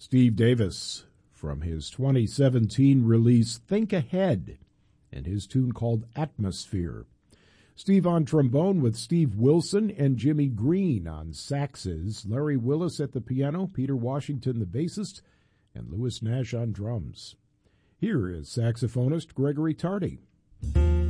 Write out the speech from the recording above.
Steve Davis from his 2017 release Think Ahead and his tune called Atmosphere. Steve on trombone with Steve Wilson and Jimmy Green on saxes, Larry Willis at the piano, Peter Washington the bassist, and Louis Nash on drums. Here is saxophonist Gregory Tardy.